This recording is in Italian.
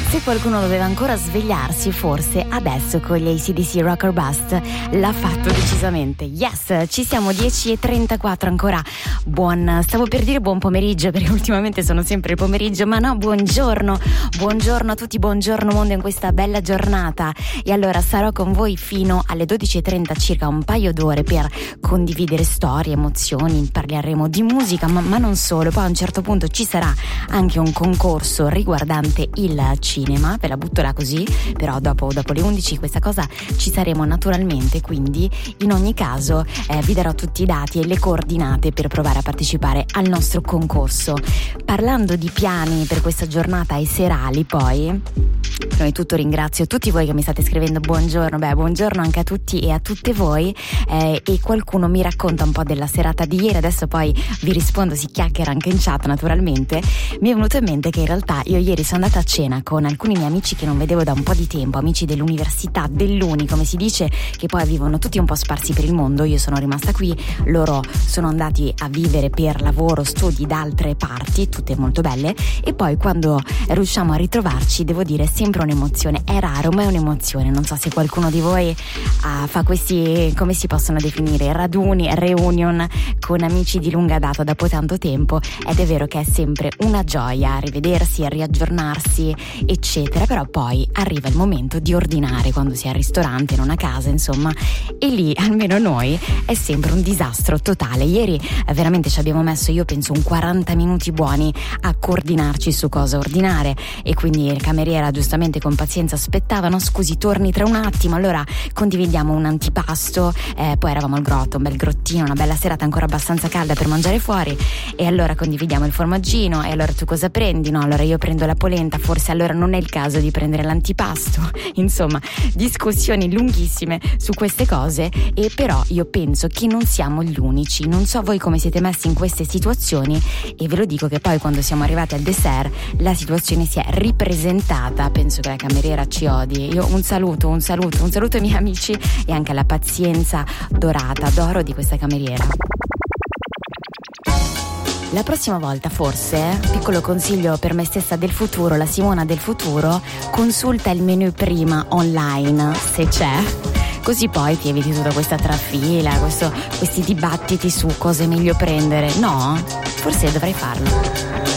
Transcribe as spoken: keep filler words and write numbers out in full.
Se qualcuno doveva ancora svegliarsi, forse adesso con gli A C D C Rock or Bust l'ha fatto decisamente. Yes, ci siamo, dieci e trentaquattro ancora. Buon, stavo per dire buon pomeriggio, perché ultimamente sono sempre il pomeriggio, ma no, buongiorno. Buongiorno a tutti, buongiorno mondo in questa bella giornata. E allora sarò con voi fino alle dodici e trenta, circa un paio d'ore, per condividere storie, emozioni, parleremo di musica, ma, ma non solo. Poi a un certo punto ci sarà anche un concorso riguardante il cinema, ve la butto là così, però dopo, dopo le undici questa cosa ci saremo naturalmente, quindi in ogni caso eh, vi darò tutti i dati e le coordinate per provare a partecipare al nostro concorso. Parlando di piani per questa giornata e serali, poi prima di tutto ringrazio tutti voi che mi state scrivendo buongiorno, beh buongiorno anche a tutti e a tutte voi, eh, e qualcuno mi racconta un po' della serata di ieri, adesso poi vi rispondo, si chiacchiera anche in chat naturalmente. Mi è venuto in mente che in realtà io ieri sono andata a cena con alcuni miei amici che non vedevo da un po' di tempo, amici dell'università, dell'Uni come si dice, che poi vivono tutti un po' sparsi per il mondo. Io sono rimasta qui, loro sono andati a vivere per lavoro, studi da altre parti, tutte molto belle, e poi quando riusciamo a ritrovarci devo dire è sempre un'emozione, è raro ma è un'emozione. Non so se qualcuno di voi uh, fa questi, come si possono definire, raduni, reunion con amici di lunga data dopo tanto tempo, ed è vero che è sempre una gioia rivedersi, riaggiornarsi eccetera, però poi arriva il momento di ordinare quando si è al ristorante, non a casa insomma, e lì almeno noi è sempre un disastro totale. Ieri eh, veramente ci abbiamo messo, io penso, un quaranta minuti buoni a coordinarci su cosa ordinare, e quindi il cameriera giustamente con pazienza aspettava, no scusi torni tra un attimo, allora condividiamo un antipasto, eh, poi eravamo al grotto, un bel grottino, una bella serata ancora abbastanza calda per mangiare fuori, e allora condividiamo il formaggino, e allora tu cosa prendi? No, allora io prendo la polenta, forse allora non è il caso di prendere l'antipasto. Insomma, discussioni lunghissime su queste cose, e però io penso che non siamo gli unici. Non so voi come siete messi in queste situazioni, e ve lo dico che poi quando siamo arrivati al dessert la situazione si è ripresentata. Penso che la cameriera ci odi. Io un saluto, un saluto, un saluto ai miei amici e anche alla pazienza dorata d'oro di questa cameriera. La prossima volta forse, piccolo consiglio per me stessa del futuro, la Simona del futuro, consulta il menu prima online se c'è, così poi ti eviti tutta questa trafila, questo, questi dibattiti su cosa è meglio prendere. No? Forse dovrei farlo.